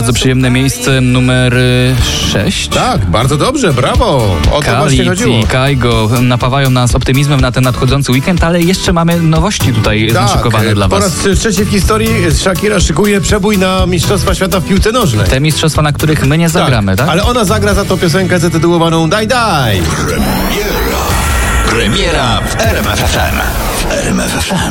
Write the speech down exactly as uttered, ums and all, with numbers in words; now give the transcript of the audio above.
bardzo przyjemne miejsce numer sześć. Tak, bardzo dobrze, brawo. O to właśnie Khalid chodziło. i Kaigo napawają nas optymizmem na ten nadchodzący weekend, ale jeszcze mamy nowości tutaj Tak, naszykowane dla po was. raz trzeci w historii Shakira szykuje przebój na Mistrzostwa Świata w piłce nożnej. Te mistrzostwa, na których my nie zagramy, tak? Ale ona zagra za to piosenkę zatytułowaną Daj Daj. Premiera w R M F F M. W R M F F M.